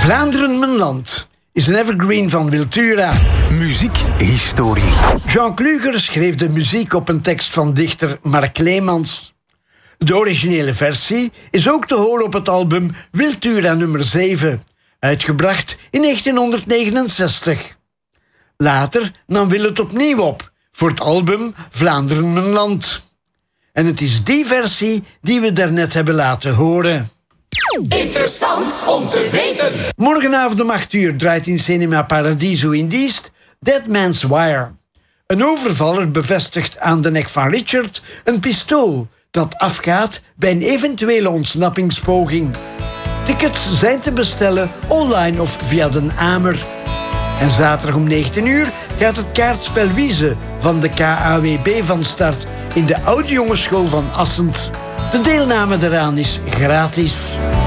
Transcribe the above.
Vlaanderen, mijn land, is een evergreen van Wiltura. Muziekhistorie. Jean Kluger schreef de muziek op een tekst van dichter Mark Leemans. De originele versie is ook te horen op het album Wiltura nummer 7, uitgebracht in 1969. Later nam Wil het opnieuw op voor het album Vlaanderen, mijn land. En het is die versie die we daarnet hebben laten horen. Interessant om te weten. Morgenavond om 8 uur draait in Cinema Paradiso in Diest Dead Man's Wire. Een overvaller bevestigt aan de nek van Richard een pistool dat afgaat bij een eventuele ontsnappingspoging. Tickets zijn te bestellen online of via Den Amer. En zaterdag om 19 uur gaat het kaartspel Wieze van de KAWB van start in de Oude Jongensschool van Assend. De deelname daaraan is gratis.